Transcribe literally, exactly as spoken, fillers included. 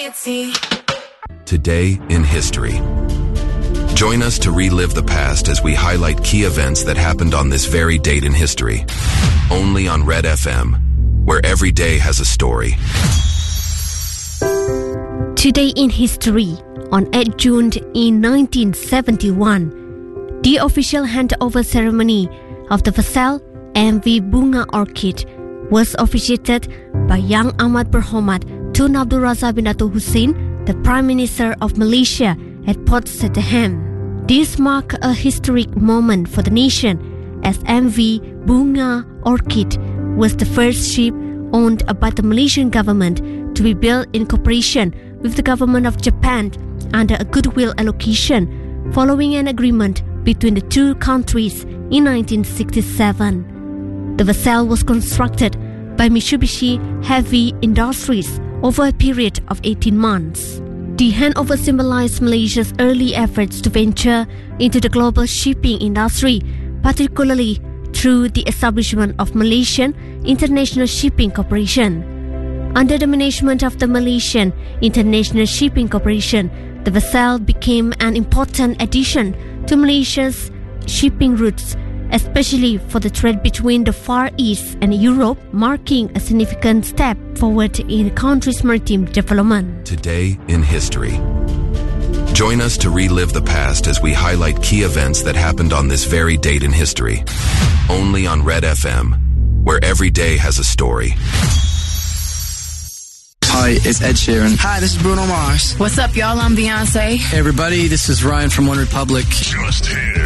variety. Today in history. Join us to relive the past as we highlight key events that happened on this very date in history. Only on Red F M, where every day has a story. Today in history, on eighth of June in nineteen seventy-one, the official handover ceremony of the Versailles M V Bunga Orchid was officiated by young Ahmad Berhormat Tun Abdul Raza bin Dato' Hussein, the Prime Minister of Malaysia, at Port Sydenham. This marked a historic moment for the nation, as M V Bunga Orchid was the first ship owned by the Malaysian government to be built in cooperation with the government of Japan under a goodwill allocation following an agreement between the two countries in nineteen sixty-seven. The vessel was constructed by Mitsubishi Heavy Industries over a period of eighteen months. The handover symbolized Malaysia's early efforts to venture into the global shipping industry, particularly through the establishment of Malaysian International Shipping Corporation. Under the management of the Malaysian International Shipping Corporation, the vessel became an important addition to Malaysia's shipping routes, especially for the trade between the Far East and Europe, marking a significant step forward in the country's maritime development. Today in history. Join us to relive the past as we highlight key events that happened on this very date in history. Only on Red F M, where every day has a story. Hi, it's Ed Sheeran. Hi, this is Bruno Mars. What's up, y'all? I'm Beyonce. Hey, everybody, this is Ryan from One Republic. Just here.